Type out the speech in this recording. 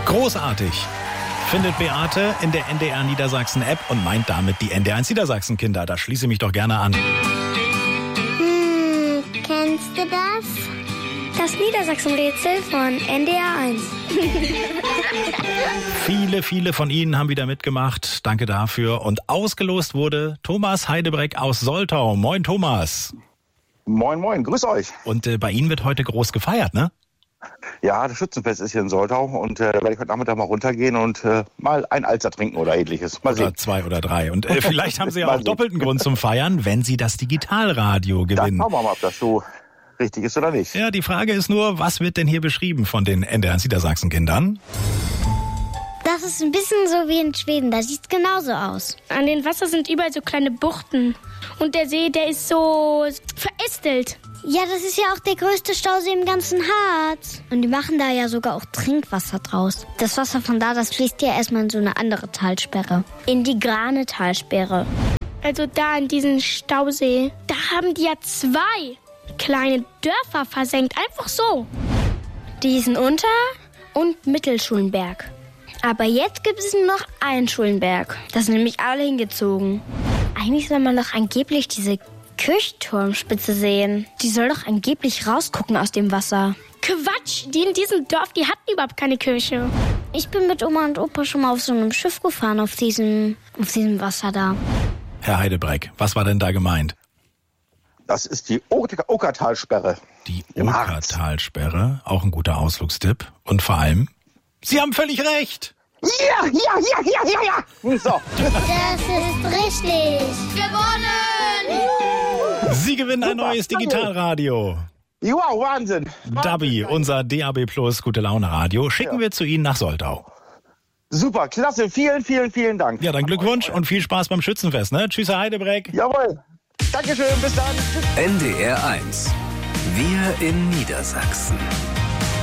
Großartig, findet Beate in der NDR Niedersachsen App und meint damit die NDR1 Niedersachsen Kinder. Da schließe ich mich doch gerne an. Kennst du das? Das Niedersachsen-Rätsel von NDR1. Viele von Ihnen haben wieder mitgemacht. Danke dafür. Und ausgelost wurde Thomas Heidebreck aus Soltau. Moin, Thomas. Moin, grüß euch. Und bei Ihnen wird heute groß gefeiert, ne? Ja, das Schützenfest ist hier in Soltau und da werde ich heute Nachmittag mal runtergehen und mal ein Alster trinken oder ähnliches. Mal sehen. Oder 2 oder 3. Und vielleicht haben Sie ja auch doppelten Grund zum Feiern, wenn Sie das Digitalradio gewinnen. Dann schauen wir mal, ob das so richtig ist oder nicht. Ja, die Frage ist nur, was wird denn hier beschrieben von den NDR Niedersachsen-Kindern? Das ist ein bisschen so wie in Schweden, da sieht es genauso aus. An den Wasser sind überall so kleine Buchten. Und der See, der ist so verästelt. Ja, das ist ja auch der größte Stausee im ganzen Harz. Und die machen da ja sogar auch Trinkwasser draus. Das Wasser von da, das fließt ja erstmal in so eine andere Talsperre. In die Grane-Talsperre. Also da in diesem Stausee, da haben die ja 2 kleine Dörfer versenkt. Einfach so. Diesen Unter- und Mittelschulenberg. Aber jetzt gibt es nur noch einen Schulenberg. Das sind nämlich alle hingezogen. Eigentlich soll man doch angeblich diese Kirchturmspitze sehen. Die soll doch angeblich rausgucken aus dem Wasser. Quatsch, die in diesem Dorf, die hatten überhaupt keine Kirche. Ich bin mit Oma und Opa schon mal auf so einem Schiff gefahren, auf diesem Wasser da. Herr Heidebreck, was war denn da gemeint? Das ist die Okertalsperre. Die Okertalsperre, auch ein guter Ausflugstipp. Und vor allem, Sie haben völlig recht. Ja. So. Das ist richtig. Gewonnen! Sie gewinnen ein neues Digitalradio. Wow, Wahnsinn. Dabi, unser DAB Plus Gute Laune Radio, schicken wir zu Ihnen nach Soltau. Super, klasse. Vielen Dank. Ja, dann Glückwunsch und viel Spaß beim Schützenfest, ne? Tschüss, Herr Heidebreck. Jawohl. Dankeschön, bis dann. NDR1. Wir in Niedersachsen.